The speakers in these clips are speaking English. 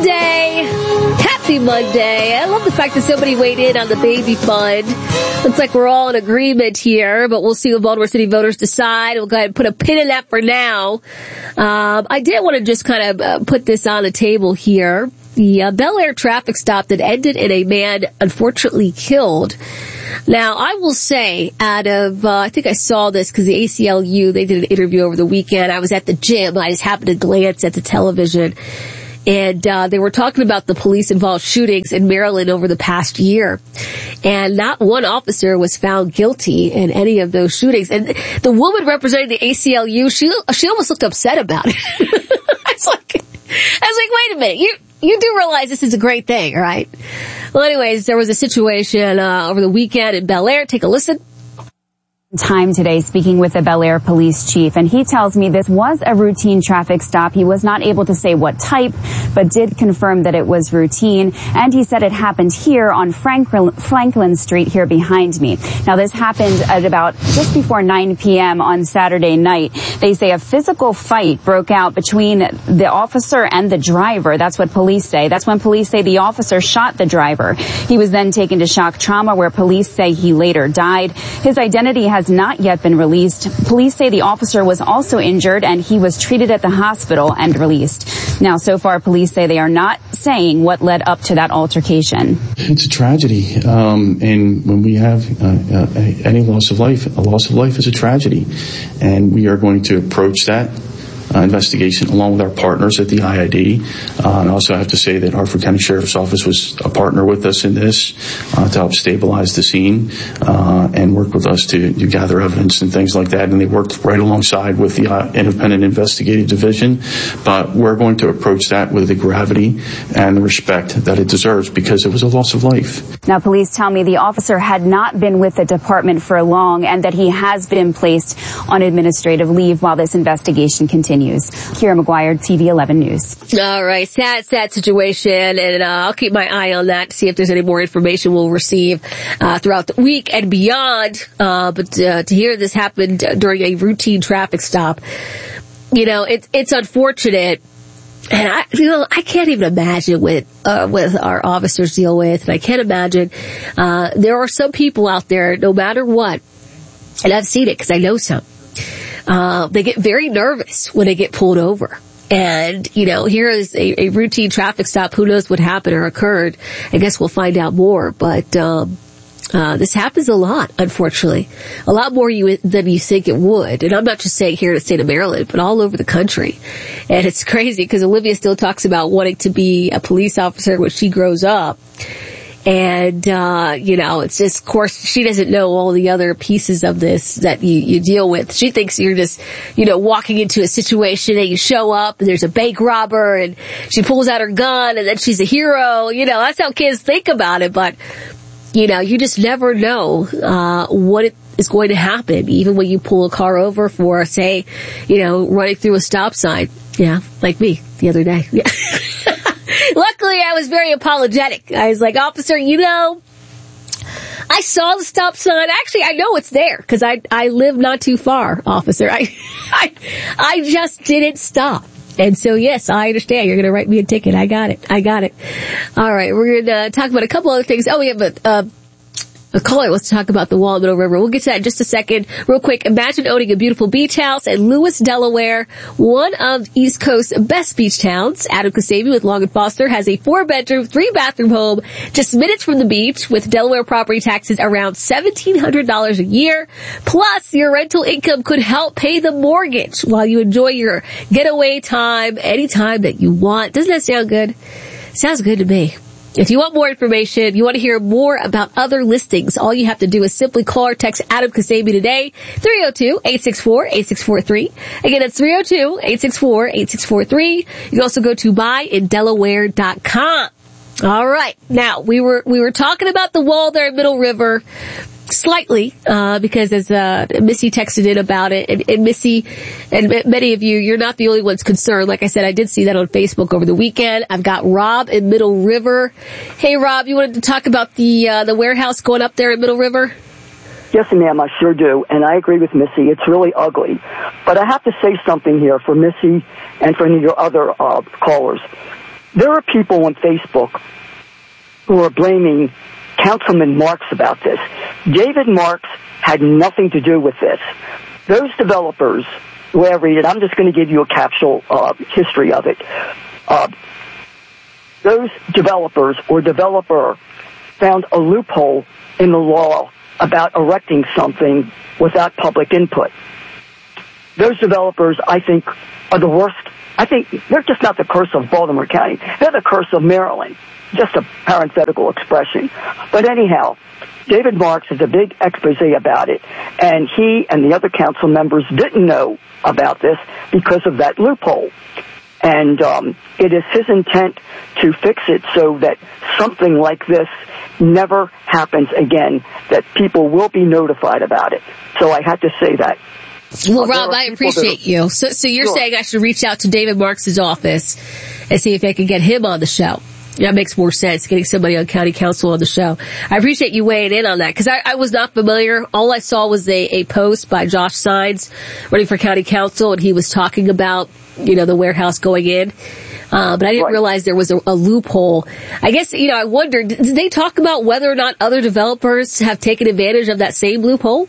Monday. Happy Monday. I love the fact that somebody weighed in on the baby fund. Looks like we're all in agreement here, but we'll see what Baltimore City voters decide. We'll go ahead and put a pin in that for now. I did want to just kind of put this on the table here. The Bel Air traffic stop that ended in a man unfortunately killed. Now, I will say, out of, I think I saw this because the ACLU, they did an interview over the weekend. I was at the gym. I just happened to glance at the television. And they were talking about the police-involved shootings in Maryland over the past year. And not one officer was found guilty in any of those shootings. And the woman representing the ACLU, she almost looked upset about it. I was like, wait a minute, you do realize this is a great thing, right? Well, anyways, there was a situation over the weekend in Bel Air. Take a listen. Time today speaking with the Bel Air police chief, and he tells me this was a routine traffic stop. He was not able to say what type, but did confirm that it was routine, and he said it happened here on Franklin Street here behind me. Now, this happened at about just before 9 p.m. on Saturday night. They say a physical fight broke out between the officer and the driver. That's what police say. That's when police say the officer shot the driver. He was then taken to shock trauma, where police say he later died. His identity has not yet been released. Police say the officer was also injured and he was treated at the hospital and released. Now, so far, police say they are not saying what led up to that altercation. It's a tragedy. And when we have any loss of life, a loss of life is a tragedy. And we are going to approach that investigation along with our partners at the IID. And also I have to say that Hartford County Sheriff's Office was a partner with us in this to help stabilize the scene and work with us to gather evidence and things like that. And they worked right alongside with the Independent Investigative Division. But we're going to approach that with the gravity and the respect that it deserves because it was a loss of life. Now, police tell me the officer had not been with the department for long and that he has been placed on administrative leave while this investigation continues. Kira McGuire, TV 11 News. All right. Sad situation. And I'll keep my eye on that to see if there's any more information we'll receive throughout the week and beyond. But to hear this happened during a routine traffic stop, it's unfortunate. And I can't even imagine what our officers deal with. And I can't imagine, there are some people out there, no matter what, and I've seen it because I know some, they get very nervous when they get pulled over. And, here is a routine traffic stop. Who knows what happened or occurred? I guess we'll find out more. But, this happens a lot, unfortunately. A lot more than you think it would. And I'm not just saying here in the state of Maryland, but all over the country. And it's crazy because Olivia still talks about wanting to be a police officer when she grows up. And, it's just, of course, she doesn't know all the other pieces of this that you deal with. She thinks you're just, walking into a situation and you show up and there's a bank robber and she pulls out her gun and then she's a hero. That's how kids think about it. But, you just never know, what is going to happen, even when you pull a car over for, say, running through a stop sign. Yeah, like me the other day. Yeah. Luckily, I was very apologetic. I was like, officer, I saw the stop sign. Actually, I know it's there because I live not too far, officer. I just didn't stop. And so, yes, I understand. You're going to write me a ticket. I got it. All right. We're going to talk about a couple other things. Oh, we have a caller wants to talk about the Wall Middle River. We'll get to that in just a second. Real quick, imagine owning a beautiful beach house in Lewis, Delaware, one of East Coast's best beach towns. Adam Kasabi with Long & Foster has a 4-bedroom, 3-bathroom home just minutes from the beach with Delaware property taxes around $1,700 a year. Plus, your rental income could help pay the mortgage while you enjoy your getaway time anytime that you want. Doesn't that sound good? Sounds good to me. If you want more information, you want to hear more about other listings, all you have to do is simply call or text Adam Kasabi today, 302-864-8643. Again, that's 302-864-8643. You can also go to buyindelaware.com. All right. Now, we were talking about the wall there at Middle River slightly, because as Missy texted in about it, and Missy, and many of you, you're not the only ones concerned. Like I said, I did see that on Facebook over the weekend. I've got Rob in Middle River. Hey, Rob, you wanted to talk about the warehouse going up there at Middle River? Yes, ma'am, I sure do, and I agree with Missy. It's really ugly. But I have to say something here for Missy and for your other callers. There are people on Facebook who are blaming Councilman Marks about this. David Marks had nothing to do with this. Those developers, the way I read it, I'm just going to give you a capsule history of it. Those developers or developer found a loophole in the law about erecting something without public input. Those developers, I think, are the worst. I think they're just not the curse of Baltimore County. They're the curse of Maryland. Just a parenthetical expression. But anyhow, David Marks has a big expose about it, and he and the other council members didn't know about this because of that loophole. And it is his intent to fix it so that something like this never happens again, that people will be notified about it. So I had to say that. Well, Rob, I appreciate you. So you're saying I should reach out to David Marks' office and see if I can get him on the show. That makes more sense, getting somebody on county council on the show. I appreciate you weighing in on that, because I was not familiar. All I saw was a post by Josh Sines running for county council, and he was talking about, the warehouse going in. But I didn't realize there was a loophole. I guess, I wondered, did they talk about whether or not other developers have taken advantage of that same loophole?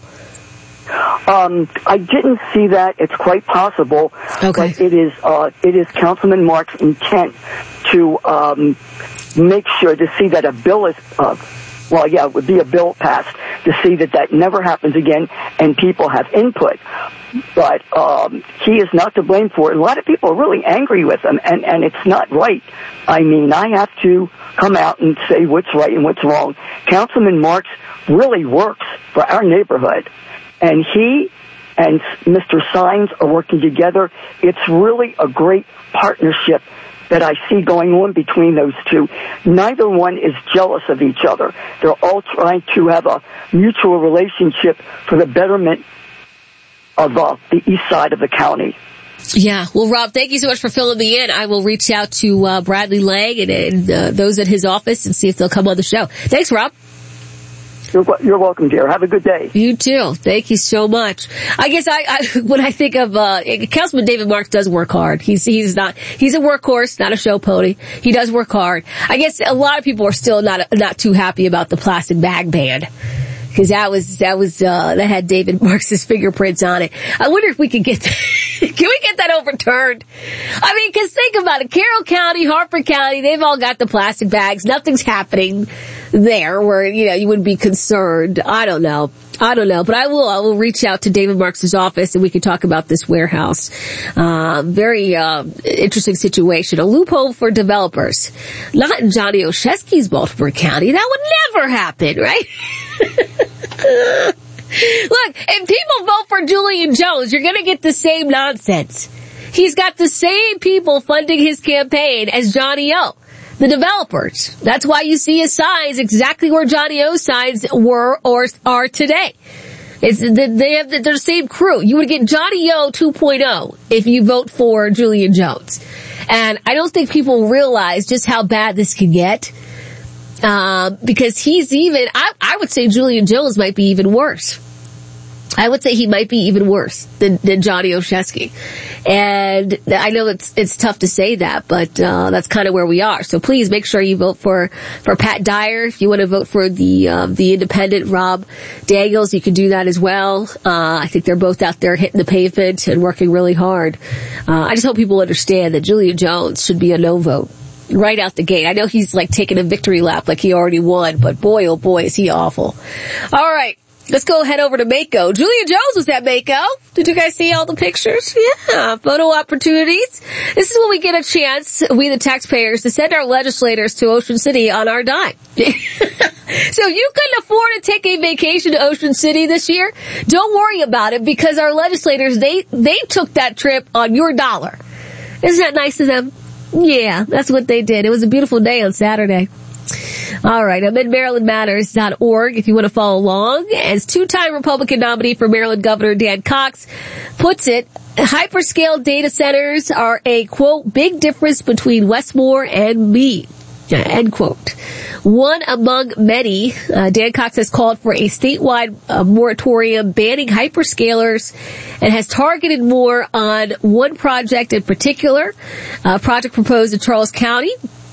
I didn't see that. It's quite possible. Okay. But it is Councilman Marks' intent to make sure to see that a bill is, it would be a bill passed to see that never happens again and people have input. But he is not to blame for it. A lot of people are really angry with him, and it's not right. I mean, I have to come out and say what's right and what's wrong. Councilman Marks really works for our neighborhood. And he and Mr. Sines are working together. It's really a great partnership that I see going on between those two. Neither one is jealous of each other. They're all trying to have a mutual relationship for the betterment of the east side of the county. Yeah. Well, Rob, thank you so much for filling me in. I will reach out to Bradley Lang and those at his office and see if they'll come on the show. Thanks, Rob. You're welcome, dear. Have a good day. You too. Thank you so much. I guess when I think of, Councilman David Marks does work hard. He's a workhorse, not a show pony. He does work hard. I guess a lot of people are still not too happy about the plastic bag ban. Cause that had David Marks' fingerprints on it. I wonder if we can get that overturned? I mean, cause think about it. Carroll County, Harford County, they've all got the plastic bags. Nothing's happening there where, you wouldn't be concerned. I don't know. But I will reach out to David Marks' office and we can talk about this warehouse. Very interesting situation. A loophole for developers. Not in Johnny Olszewski's Baltimore County. That would never happen, right? Look, if people vote for Julian Jones, you're gonna get the same nonsense. He's got the same people funding his campaign as Johnny O. The developers. That's why you see his signs exactly where Johnny O's signs were or are today. They're the same crew. You would get Johnny O 2.0 if you vote for Julian Jones. And I don't think people realize just how bad this can get. Because he's I would say Julian Jones might be even worse. I would say he might be even worse than Johnny Olszewski. And I know it's tough to say that, but that's kind of where we are. So please make sure you vote for Pat Dyer. If you want to vote for the independent Rob Daniels, you can do that as well. I think they're both out there hitting the pavement and working really hard. I just hope people understand that Julian Jones should be a no vote right out the gate. I know he's like taking a victory lap like he already won, but boy, oh boy, is he awful. All right. Let's go head over to Mako. Julian Jones was at Mako. Did you guys see all the pictures? Yeah, photo opportunities. This is when we get a chance, we the taxpayers, to send our legislators to Ocean City on our dime. So if you couldn't afford to take a vacation to Ocean City this year, don't worry about it because our legislators, they took that trip on your dollar. Isn't that nice of them? Yeah, that's what they did. It was a beautiful day on Saturday. All right, I'm at MarylandMatters.org if you want to follow along. As two-time Republican nominee for Maryland Governor Dan Cox puts it, hyperscale data centers are a, quote, big difference between Westmore and me, end quote. One among many, Dan Cox has called for a statewide moratorium banning hyperscalers and has targeted more on one project in particular, a project proposed in Charles County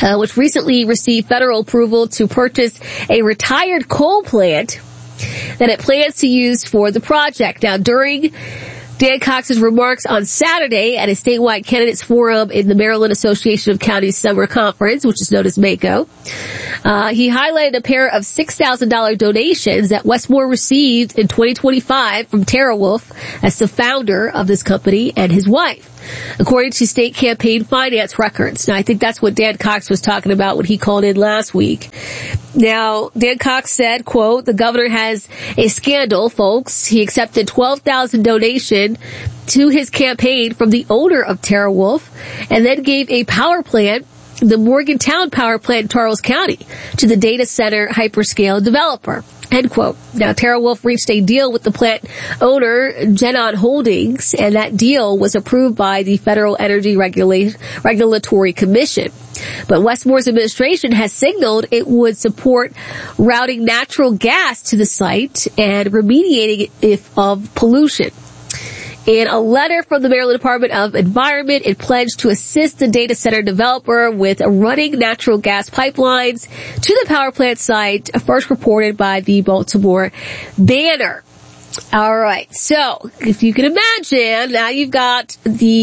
which recently received federal approval to purchase a retired coal plant that it plans to use for the project. Now, during Dan Cox's remarks on Saturday at a statewide candidates forum in the Maryland Association of Counties Summer Conference, which is known as MACO, he highlighted a pair of $6,000 donations that Westmore received in 2025 from TerraWolf, as the founder of this company, and his wife, according to state campaign finance records. Now, I think that's what Dan Cox was talking about when he called in last week. Now, Dan Cox said, quote, "The governor has a scandal, folks. He accepted $12,000 donation to his campaign from the owner of TerraWolf and then gave a power plant, the Morgantown power plant in Charles County, to the data center hyperscale developer." End quote. Now, TerraWolf reached a deal with the plant owner, Genon Holdings, and that deal was approved by the Federal Energy Regulatory Commission. But Westmore's administration has signaled it would support routing natural gas to the site and remediating it of pollution. In a letter from the Maryland Department of Environment, it pledged to assist the data center developer with running natural gas pipelines to the power plant site, first reported by the Baltimore Banner. All right. So, if you can imagine, now you've got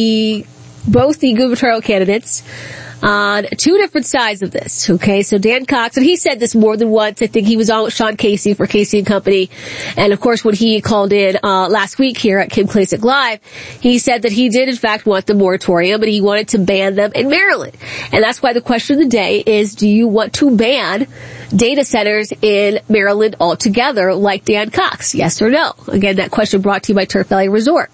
both the gubernatorial candidates on two different sides of this. Okay, so Dan Cox, and he said this more than once. I think he was on with Sean Casey for Casey and Company. And of course, when he called in last week here at Kim Klacik Live, he said that he did in fact want the moratorium, and he wanted to ban them in Maryland. And that's why the question of the day is, do you want to ban data centers in Maryland altogether, like Dan Cox? Yes or no? Again, that question brought to you by Turf Valley Resort.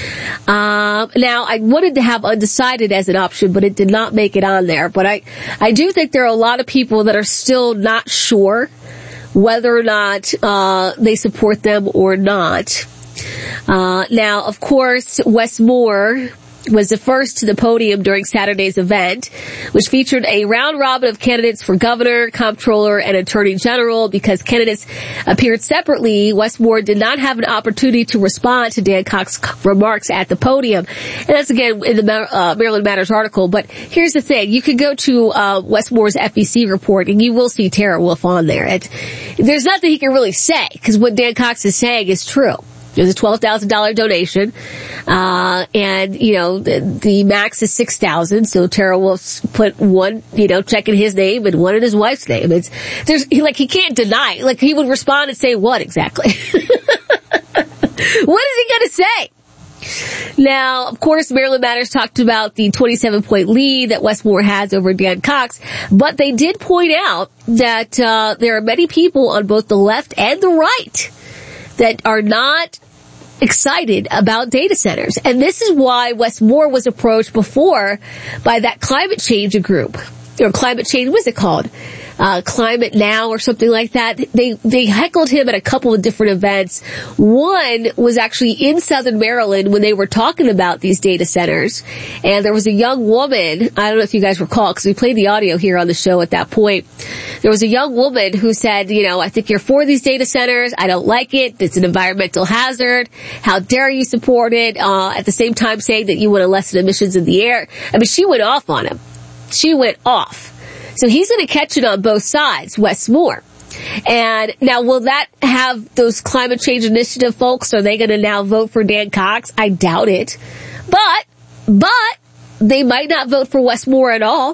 Now, I wanted to have undecided as an option, but it did not make it on there. But I do think there are a lot of people that are still not sure whether or not they support them or not. Now, of course, Westmore was the first to the podium during Saturday's event, which featured a round robin of candidates for governor, comptroller, and attorney general. Because candidates appeared separately, Westmore did not have an opportunity to respond to Dan Cox's remarks at the podium. And that's again in the Maryland Matters article. But here's the thing. You can go to Westmore's FEC report and you will see TerraWolf on there. There's nothing he can really say, because what Dan Cox is saying is true. It was a $12,000 donation, and, you know, the max is $6,000, so TerraWolf's put one, check in his name and one in his wife's name. He can't deny, he would respond and say what exactly? What is he gonna say? Now, of course, Maryland Matters talked about the 27-point lead that Westmore has over Dan Cox, but they did point out that there are many people on both the left and the right that are not excited about data centers. And this is why Westmore was approached before by that climate change group, or climate change, what's it called? Climate Now or something like that. They heckled him at a couple of different events. One was actually in Southern Maryland when they were talking about these data centers. And there was a young woman, I don't know if you guys recall, because we played the audio here on the show at that point. There was a young woman who said, I think you're for these data centers. I don't like it. It's an environmental hazard. How dare you support it? At the same time saying that you want to lessen emissions in the air. I mean, she went off on him. She went off. So he's going to catch it on both sides, Westmore. And now, will that have those climate change initiative folks? Are they going to now vote for Dan Cox? I doubt it. But they might not vote for Westmore at all.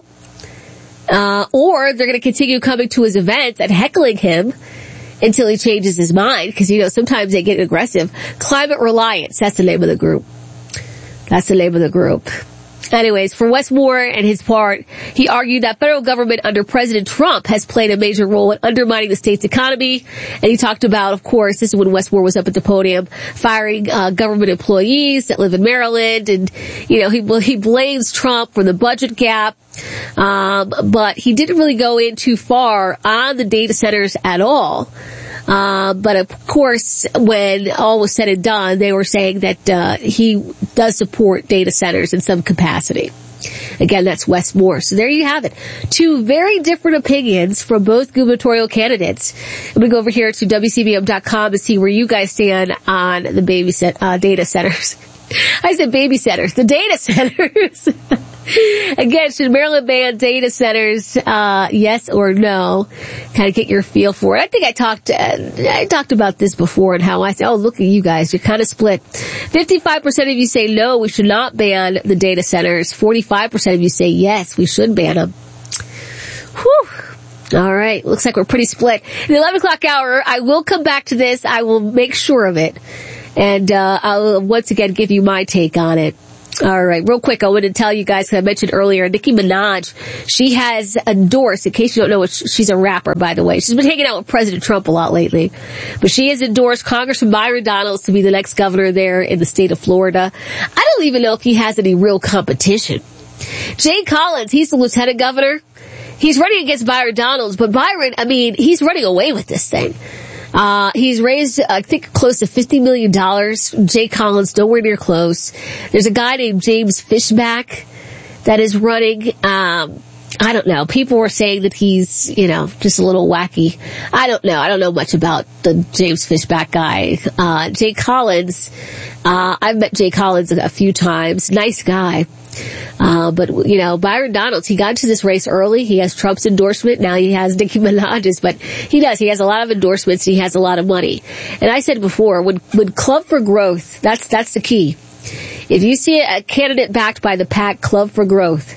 Or they're going to continue coming to his events and heckling him until he changes his mind. Because, sometimes they get aggressive. Climate Reliance, that's the name of the group. That's the name of the group. Anyways, for Westmore and his part, he argued that federal government under President Trump has played a major role in undermining the state's economy. And he talked about, of course, this is when Westmore was up at the podium, firing government employees that live in Maryland. And, he blames Trump for the budget gap. But he didn't really go in too far on the data centers at all. But of course, when all was said and done, they were saying that he does support data centers in some capacity. Again, that's Westmore. So there you have it. Two very different opinions from both gubernatorial candidates. I'm going to go over here to WCBM.com to see where you guys stand on the data centers. I said baby centers, the data centers. Again, should Maryland ban data centers? Yes or no? Kind of get your feel for it. I think I talked about this before and how I said, oh, look at you guys. You're kind of split. 55% of you say no, we should not ban the data centers. 45% of you say yes, we should ban them. Whew. All right. Looks like we're pretty split. In the 11 o'clock hour, I will come back to this. I will make sure of it. And I'll once again give you my take on it. All right. Real quick, I wanted to tell you guys, because I mentioned earlier, Nicki Minaj, she has endorsed, in case you don't know, she's a rapper, by the way. She's been hanging out with President Trump a lot lately. But she has endorsed Congressman Byron Donalds to be the next governor there in the state of Florida. I don't even know if he has any real competition. Jay Collins, he's the lieutenant governor. He's running against Byron Donalds, but Byron, I mean, he's running away with this thing. He's raised, I think, close to $50 million. Jay Collins, nowhere near close. There's a guy named James Fishback that is running. I don't know. People were saying that he's, just a little wacky. I don't know. I don't know much about the James Fishback guy. Jay Collins, I've met Jay Collins a few times. Nice guy. But Byron Donalds, he got into this race early. He has Trump's endorsement. Now he has Nicki Minaj's, but he has a lot of endorsements. He has a lot of money. And I said before, when Club for Growth, that's the key. If you see a candidate backed by the PAC, Club for Growth,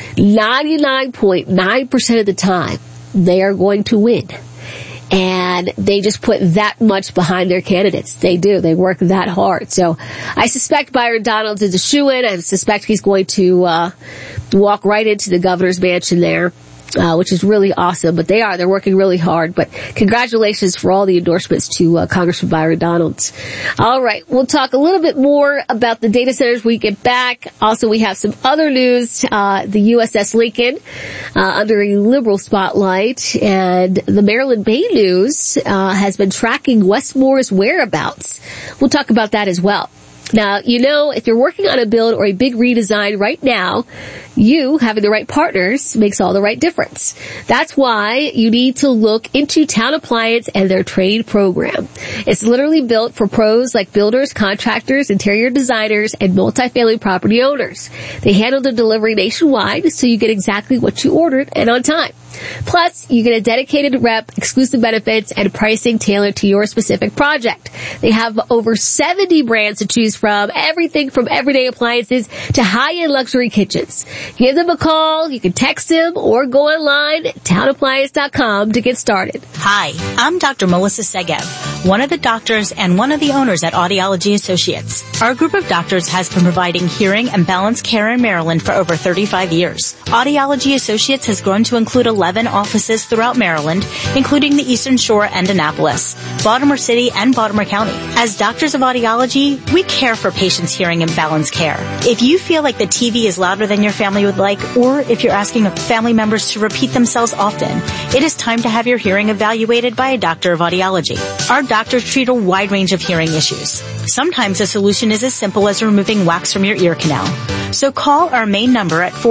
99.9% of the time, they are going to win. And they just put that much behind their candidates. They do. They work that hard. So I suspect Byron Donalds is a shoo-in. I suspect he's going to walk right into the governor's mansion there, which is really awesome. But they're working really hard. But congratulations for all the endorsements to Congressman Byron Donalds. All right. We'll talk a little bit more about the data centers when we get back. Also, we have some other news. The USS Lincoln under a liberal spotlight, and the Maryland Bay News has been tracking Westmore's whereabouts. We'll talk about that as well. Now, if you're working on a build or a big redesign right now, you having the right partners makes all the right difference. That's why you need to look into Town Appliance and their trade program. It's literally built for pros like builders, contractors, interior designers, and multifamily property owners. They handle the delivery nationwide, so you get exactly what you ordered and on time. Plus, you get a dedicated rep, exclusive benefits, and pricing tailored to your specific project. They have over 70 brands to choose from, everything from everyday appliances to high-end luxury kitchens. Give them a call, you can text them, or go online at townappliance.com to get started. Hi, I'm Dr. Melissa Segev, one of the doctors and one of the owners at Audiology Associates. Our group of doctors has been providing hearing and balance care in Maryland for over 35 years. Audiology Associates has grown to include 11 offices throughout Maryland, including the Eastern Shore and Annapolis, Baltimore City, and Baltimore County. As doctors of audiology, we care for patients' hearing and balance care. If you feel like the TV is louder than your family would like, or if you're asking family members to repeat themselves often, it is time to have your hearing evaluated by a doctor of audiology. Our doctors treat a wide range of hearing issues. Sometimes a solution is as simple as removing wax from your ear canal. So call our main number at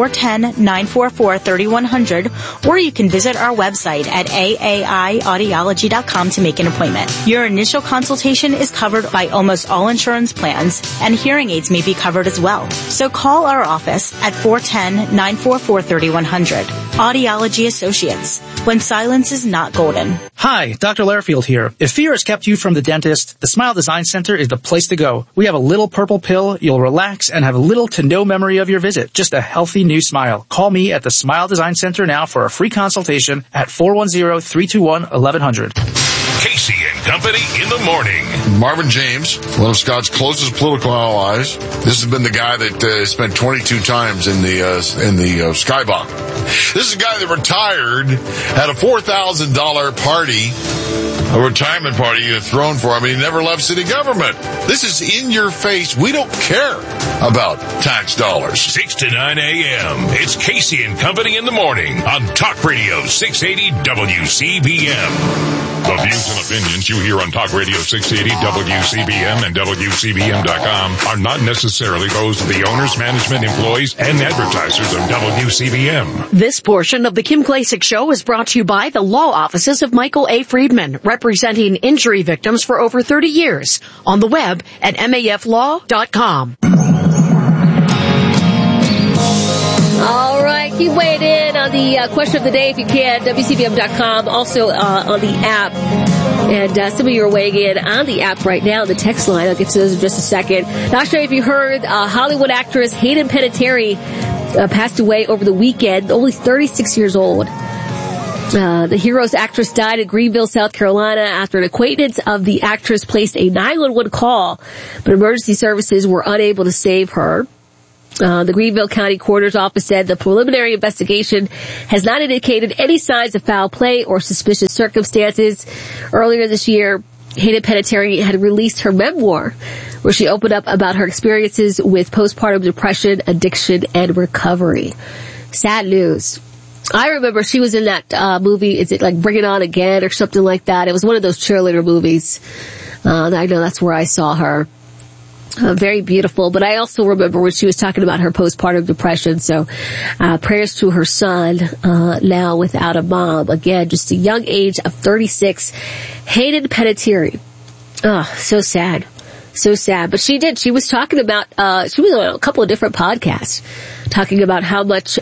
410-944-3100, or you can visit our website at aaiaudiology.com to make an appointment. Your initial consultation is covered by almost all insurance plans, and hearing aids may be covered as well. So call our office at 410-944-3100. Audiology Associates, when silence is not golden. Hi, Dr. Lairfield here. If fear has kept you from the dentist, the Smile Design Center is the place to go. We have a little purple pill, you'll relax, and have little to no memory of your visit. Just a healthy new smile. Call me at the Smile Design Center now for a free consultation at 410-321-1100. Casey and Company in the morning. Marvin James, one of Scott's closest political allies. This has been the guy that spent 22 times in the skybox. This is a guy that retired at a $4,000 party, a retirement party thrown for him. He never left city government. This is in your face. We don't care about tax dollars. 6 to 9 a.m. It's Casey and Company in the morning on Talk Radio 680 WCBM. The views and opinions you hear on Talk Radio 680 WCBM and WCBM.com are not necessarily those of the owners, management, employees, and advertisers of WCBM. This portion of the Kim Klacik Show is brought to you by the law offices of Michael A. Friedman, representing injury victims for over 30 years. On the web at maflaw.com. All Keep weighing in on the question of the day if you can. WCBM.com, also on the app. And some of you are weighing in on the app right now, the text line. I'll get to those in just a second. Not sure if you heard, Hollywood actress Hayden Panettiere passed away over the weekend, only 36 years old. The Heroes actress died in Greenville, South Carolina after an acquaintance of the actress placed a 911 call, but emergency services were unable to save her. The Greenville County Coroner's Office said the preliminary investigation has not indicated any signs of foul play or suspicious circumstances. Earlier this year, Hayden Panettiere had released her memoir, where she opened up about her experiences with postpartum depression, addiction, and recovery. Sad news. I remember she was in that movie, is it like Bring It On Again or something like that? It was one of those cheerleader movies. I know that's where I saw her. Very beautiful. But I also remember when she was talking about her postpartum depression. So prayers to her son, now without a mom. Again, just a young age of 36. Hayden Panettiere. Oh, so sad. So sad. But she was talking about, she was on a couple of different podcasts talking about how much,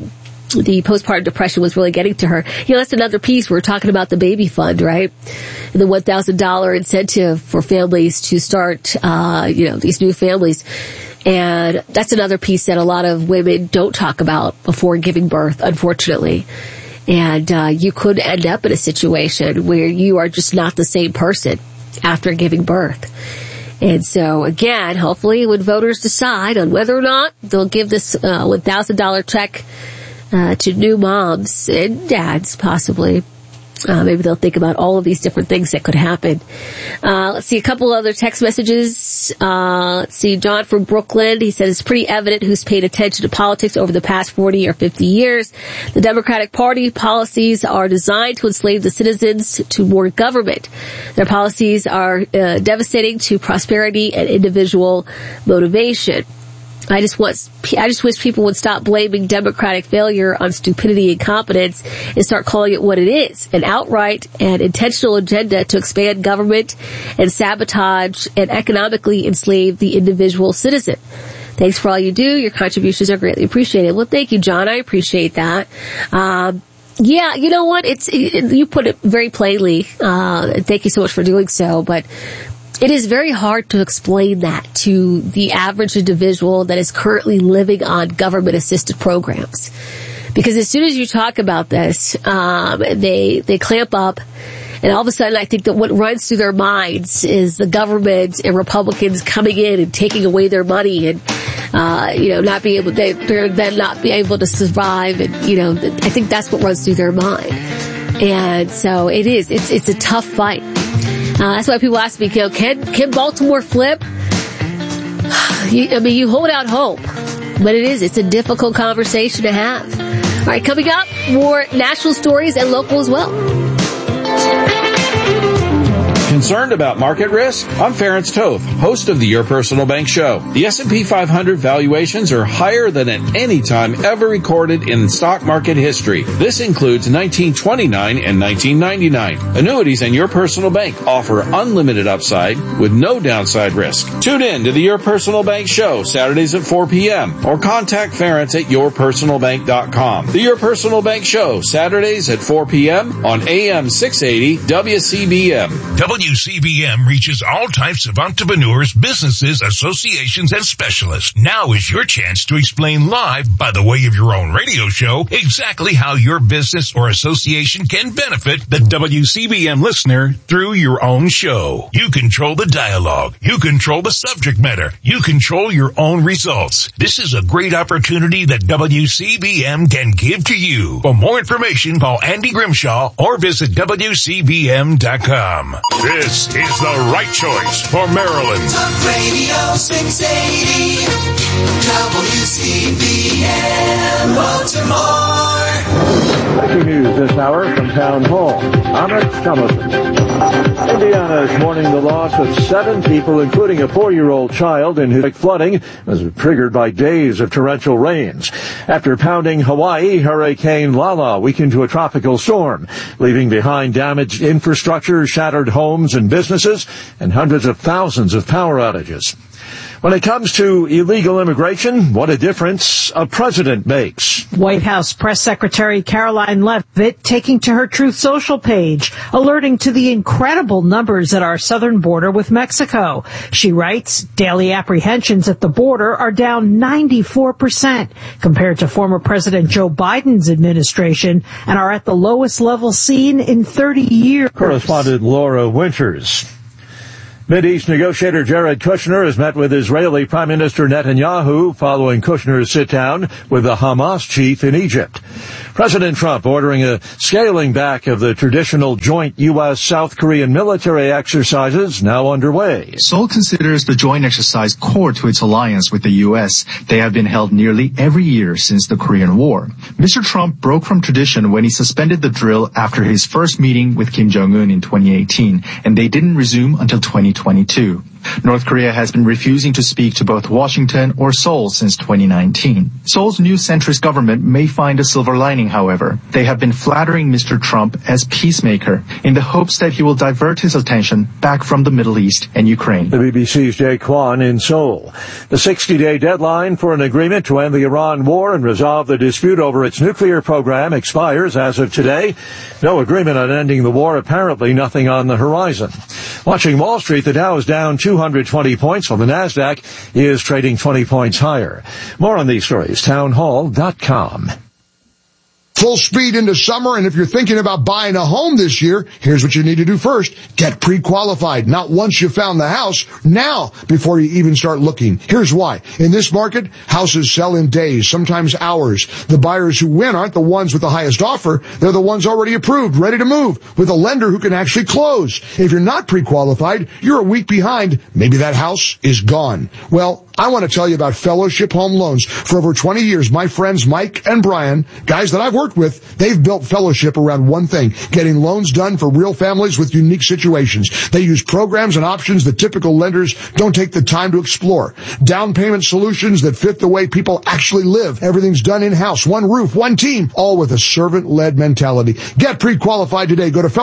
the postpartum depression was really getting to her. You know, that's another piece. We're talking about the baby fund, right? And the $1,000 incentive for families to start, these new families. And that's another piece that a lot of women don't talk about before giving birth, unfortunately. And, you could end up in a situation where you are just not the same person after giving birth. And so again, hopefully when voters decide on whether or not they'll give this, $1,000 check to new moms and dads, possibly. Maybe they'll think about all of these different things that could happen. Let's see a couple other text messages. Let's see, John from Brooklyn. He said it's pretty evident who's paid attention to politics over the past 40 or 50 years. The Democratic Party policies are designed to enslave the citizens to more government. Their policies are devastating to prosperity and individual motivation. I just wish people would stop blaming Democratic failure on stupidity and incompetence and start calling it what it is, an outright and intentional agenda to expand government and sabotage and economically enslave the individual citizen. Thanks for all you do. Your contributions are greatly appreciated. Well, thank you, John. I appreciate that. Yeah, you know what? You put it very plainly. Thank you so much for doing so, but it is very hard to explain that to the average individual that is currently living on government-assisted programs. Because as soon as you talk about this, they clamp up, and all of a sudden I think that what runs through their minds is the government and Republicans coming in and taking away their money and, not being able, they're then not be able to survive, and, I think that's what runs through their mind. And so it's a tough fight. That's why people ask me, can Baltimore flip? You hold out hope, but it's a difficult conversation to have. All right, coming up, more national stories and local as well. Concerned about market risk? I'm Ference Toth, host of the Your Personal Bank Show. The S&P 500 valuations are higher than at any time ever recorded in stock market history. This includes 1929 and 1999. Annuities and Your Personal Bank offer unlimited upside with no downside risk. Tune in to the Your Personal Bank Show Saturdays at 4 p.m. or contact Ference at yourpersonalbank.com. The Your Personal Bank Show Saturdays at 4 p.m. on AM 680 WCBM. WCBM reaches all types of entrepreneurs, businesses, associations, and specialists. Now is your chance to explain live, by the way of your own radio show, exactly how your business or association can benefit the WCBM listener through your own show. You control the dialogue. You control the subject matter. You control your own results. This is a great opportunity that WCBM can give to you. For more information, call Andy Grimshaw or visit WCBM.com. This is the right choice for Maryland. Talk Radio 680, WCBM Baltimore. Breaking news this hour from Town Hall. I'm Rick Thomason. Indiana is mourning the loss of 7 people, including a 4-year-old child, in whose flooding was triggered by days of torrential rains. After pounding Hawaii, Hurricane Lala weakened to a tropical storm, leaving behind damaged infrastructure, shattered homes and businesses, and hundreds of thousands of power outages. When it comes to illegal immigration, what a difference a president makes. White House Press Secretary Caroline Leavitt taking to her Truth Social page, alerting to the incredible numbers at our southern border with Mexico. She writes, daily apprehensions at the border are down 94% compared to former President Joe Biden's administration and are at the lowest level seen in 30 years. Correspondent Laura Winters. Mideast negotiator Jared Kushner has met with Israeli Prime Minister Netanyahu following Kushner's sit-down with the Hamas chief in Egypt. President Trump ordering a scaling back of the traditional joint U.S.-South Korean military exercises now underway. Seoul considers the joint exercise core to its alliance with the U.S. They have been held nearly every year since the Korean War. Mr. Trump broke from tradition when he suspended the drill after his first meeting with Kim Jong-un in 2018, and they didn't resume until 2022. North Korea has been refusing to speak to both Washington or Seoul since 2019. Seoul's new centrist government may find a silver lining, however. They have been flattering Mr. Trump as peacemaker in the hopes that he will divert his attention back from the Middle East and Ukraine. The BBC's Jay Kwan in Seoul. The 60-day deadline for an agreement to end the Iran war and resolve the dispute over its nuclear program expires as of today. No agreement on ending the war, apparently nothing on the horizon. Watching Wall Street, the Dow is down 220 points, while the NASDAQ is trading 20 points higher. More on these stories, townhall.com. Full speed into summer, and if you're thinking about buying a home this year, here's what you need to do first. Get pre-qualified. Not once you found the house, now before you even start looking. Here's why. In this market, houses sell in days, sometimes hours. The buyers who win aren't the ones with the highest offer. They're the ones already approved, ready to move, with a lender who can actually close. If you're not pre-qualified, you're a week behind. Maybe that house is gone. Well, I want to tell you about Fellowship Home Loans. For over 20 years, my friends Mike and Brian, guys that I've worked with, they've built Fellowship around one thing, getting loans done for real families with unique situations. They use programs and options that typical lenders don't take the time to explore. Down payment solutions that fit the way people actually live. Everything's done in-house, one roof, one team, all with a servant-led mentality. Get pre-qualified today. Go to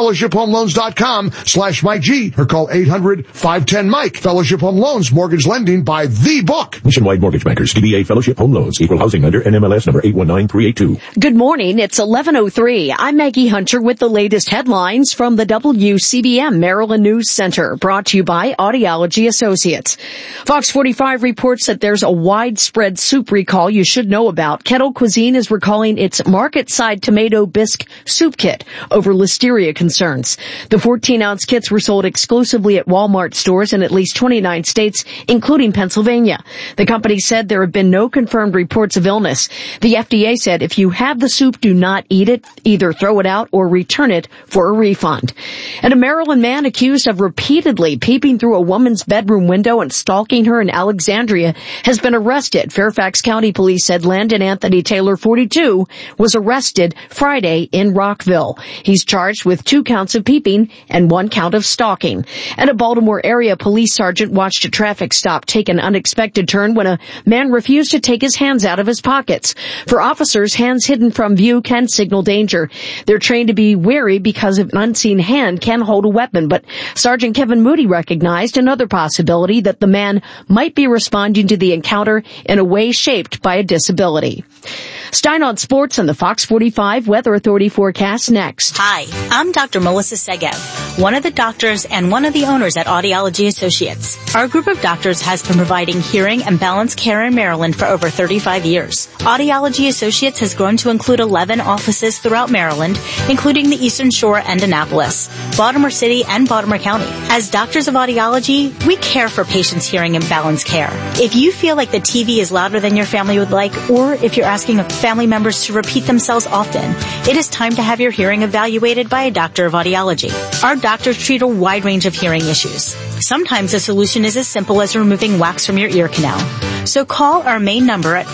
fellowshiphomeloans.com/Mike G or call 800-510-MIKE. Fellowship Home Loans, mortgage lending by the book. Nationwide Mortgage Bankers, DBA Fellowship Home Loans, Equal Housing Lender, NMLS number 819382. Good morning. It's 11:03. I'm Maggie Hunter with the latest headlines from the WCBM Maryland News Center, brought to you by Audiology Associates. Fox 45 reports that there's a widespread soup recall you should know about. Kettle Cuisine is recalling its market-side tomato bisque soup kit over listeria concerns. The 14-ounce kits were sold exclusively at Walmart stores in at least 29 states, including Pennsylvania. The company said there have been no confirmed reports of illness. The FDA said if you have the soup, do not eat it, either throw it out or return it for a refund. And a Maryland man accused of repeatedly peeping through a woman's bedroom window and stalking her in Alexandria has been arrested. Fairfax County Police said Landon Anthony Taylor, 42, was arrested Friday in Rockville. He's charged with 2 counts of peeping and 1 count of stalking. And a Baltimore area police sergeant watched a traffic stop take an unexpected turn when a man refused to take his hands out of his pockets. For officers, hands hidden from view can signal danger. They're trained to be wary because an unseen hand can hold a weapon, but Sergeant Kevin Moody recognized another possibility, that the man might be responding to the encounter in a way shaped by a disability. Stein on Sports and the Fox 45 Weather Authority forecast next. Hi, I'm Dr. Melissa Segev, one of the doctors and one of the owners at Audiology Associates. Our group of doctors has been providing hearing and balance care in Maryland for over 35 years. Audiology Associates has grown to include 11 offices throughout Maryland, including the Eastern Shore and Annapolis, Baltimore City, and Baltimore County. As doctors of audiology, we care for patients' hearing and balance care. If you feel like the TV is louder than your family would like, or if you're asking family members to repeat themselves often, it is time to have your hearing evaluated by a doctor of audiology. Our doctors treat a wide range of hearing issues. Sometimes the solution is as simple as removing wax from your ear canal. So call our main number at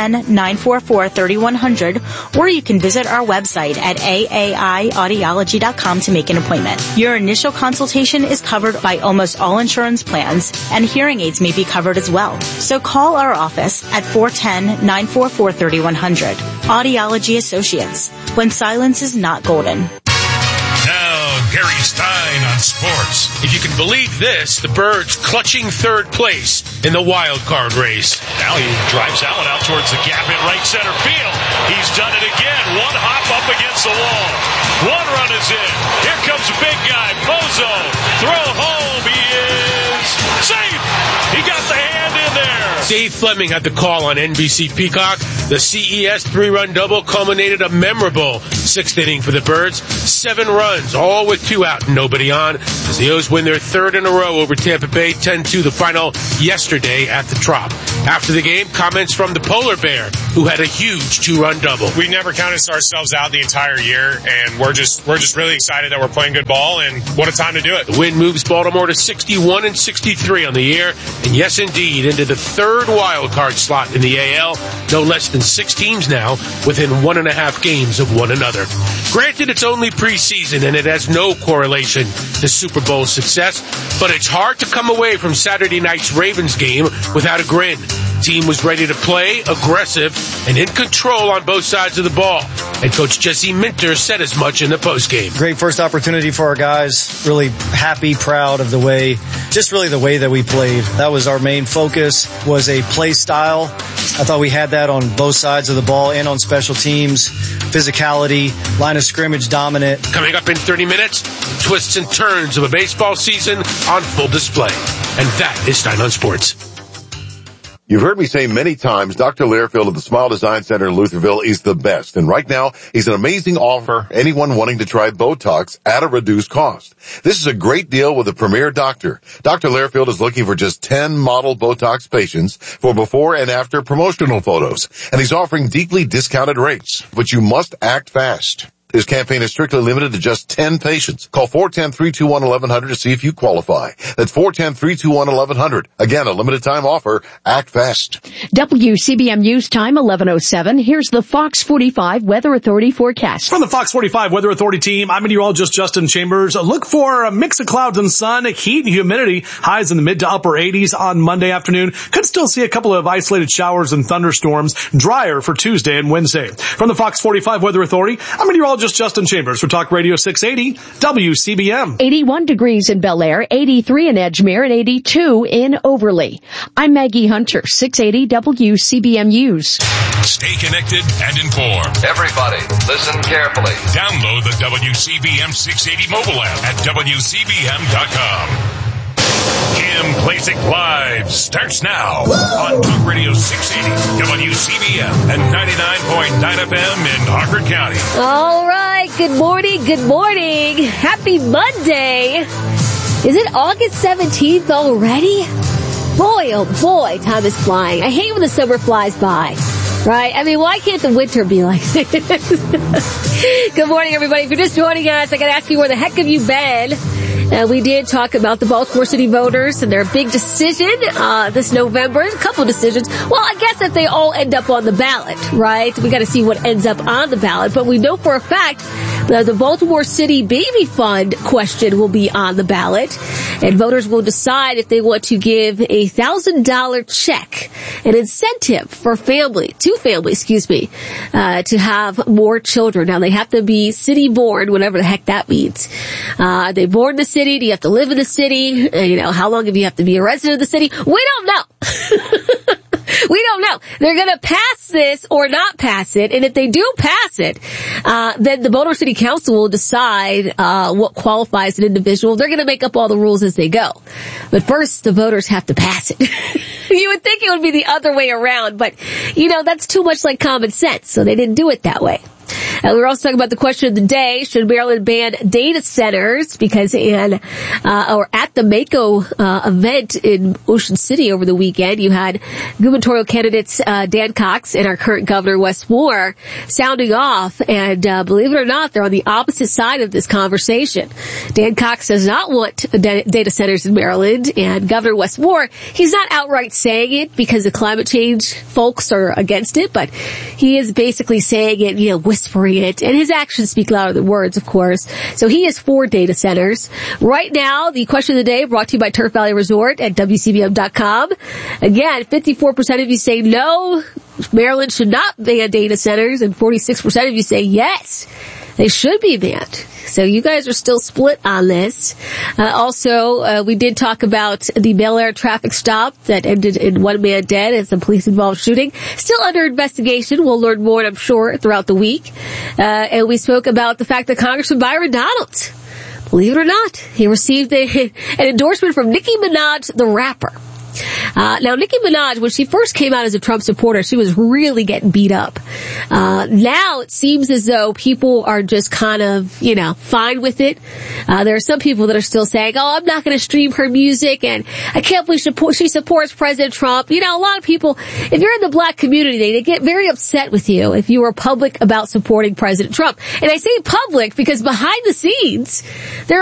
410-944-3100, or you can visit our website at aaiaudiology.com to make an appointment. Your initial consultation is covered by almost all insurance plans, and hearing aids may be covered as well. So call our office at 410-944-3100. Audiology Associates, when silence is not golden. Now, Gary Stein on sports. If you can believe this, the Birds clutching third place in the wild card race. Now he drives that one out towards the gap in right center field. He's done it again. One hop up against the wall. One run is in. Here comes the big guy, Pozo. Throw home. He is safe. He got the hand in there. Dave Fleming had the call on NBC Peacock. The CES 3-run double culminated a memorable sixth inning for the Birds. 7 runs, all with 2 out and nobody on, as the O's win their 3rd in a row over Tampa Bay, 10-2 the final yesterday at the Trop. After the game, comments from the Polar Bear, who had a huge 2-run double. We never counted ourselves out the entire year, and we're just really excited that we're playing good ball, and what a time to do it. The win moves Baltimore to 61-63 on the year, and yes indeed, into the 3rd wild card slot in the AL. No less than 6 teams now within 1.5 games of one another. Granted, it's only preseason and it has no correlation to Super Bowl success, but it's hard to come away from Saturday night's Ravens game without a grin. Team was ready to play, aggressive, and in control on both sides of the ball. And Coach Jesse Minter said as much in the postgame. Great first opportunity for our guys. Really happy, proud of the way that we played. That was our main focus, was a play style. I thought we had that on both sides of the ball and on special teams. Physicality, line of scrimmage dominant. Coming up in 30 minutes, twists and turns of a baseball season on full display. And that is Stein on Sports. You've heard me say many times, Dr. Learfield of the Smile Design Center in Lutherville is the best. And right now, he's an amazing offer for anyone wanting to try Botox at a reduced cost. This is a great deal with a premier doctor. Dr. Learfield is looking for just 10 model Botox patients for before and after promotional photos. And he's offering deeply discounted rates. But you must act fast. His campaign is strictly limited to just 10 patients. Call 410-321-1100 to see if you qualify. That's 410-321-1100. Again, a limited time offer. Act fast. WCBM News Time, 11:07. Here's the Fox 45 Weather Authority forecast. From the Fox 45 Weather Authority team, I'm meteorologist Justin Chambers. Look for a mix of clouds and sun, heat and humidity. Highs in the mid to upper 80s on Monday afternoon. Could still see a couple of isolated showers and thunderstorms. Drier for Tuesday and Wednesday. From the Fox 45 Weather Authority, I'm meteorologist Justin Chambers for Talk Radio 680 WCBM. 81 degrees in Bel Air, 83 in Edgemere, and 82 in Overley. I'm Maggie Hunter, 680 WCBM News. Stay connected and informed. Everybody, listen carefully. Download the WCBM 680 mobile app at WCBM.com. Kim Klacik Live starts now on Talk Radio 680 WCBM and 99.9 FM in Harford County. All right. Good morning. Good morning. Happy Monday. Is it August 17th already? Boy, oh boy, time is flying. I hate when the summer flies by. Right? I mean, why can't the winter be like this? Good morning, everybody. If you're just joining us, I gotta ask you, where the heck have you been? We did talk about the Baltimore City voters and their big decision this November. A couple of decisions. Well, I guess if they all end up on the ballot, right? We got to see what ends up on the ballot. But we know for a fact that the Baltimore City Baby Fund question will be on the ballot. And voters will decide if they want to give a $1,000 check, an incentive for two families, to have more children. Now, they have to be city born, whatever the heck that means. They born in the city? Do you have to live in the city? How long do you have to be a resident of the city? We don't know. We don't know. They're going to pass this or not pass it. And if they do pass it, then the Baltimore City Council will decide what qualifies an individual. They're going to make up all the rules as they go. But first, the voters have to pass it. You would think it would be the other way around, but, that's too much like common sense. So they didn't do it that way. We're also talking about the question of the day. Should Maryland ban data centers? Because at the Mako event in Ocean City over the weekend, you had gubernatorial candidates Dan Cox and our current governor Wes Moore sounding off. And believe it or not, they're on the opposite side of this conversation. Dan Cox does not want data centers in Maryland, and Governor Wes Moore, he's not outright saying it because the climate change folks are against it, but he is basically saying it, whispering it, and his actions speak louder than words, of course. So he is for data centers. Right now, the question of the day brought to you by Turf Valley Resort at WCBM.com. Again, 54% of you say no, Maryland should not ban data centers, and 46% of you say yes, they should be banned. So you guys are still split on this. Also, we did talk about the Bel Air traffic stop that ended in one man dead as a police-involved shooting. Still under investigation. We'll learn more, I'm sure, throughout the week. And we spoke about the fact that Congressman Byron Donalds, believe it or not, he received an endorsement from Nicki Minaj, the rapper. Now, Nicki Minaj, when she first came out as a Trump supporter, she was really getting beat up. Now it seems as though people are just kind of, fine with it. There are some people that are still saying, oh, I'm not going to stream her music, and I can't believe she supports President Trump. A lot of people, if you're in the black community, they get very upset with you if you are public about supporting President Trump. And I say public because behind the scenes, there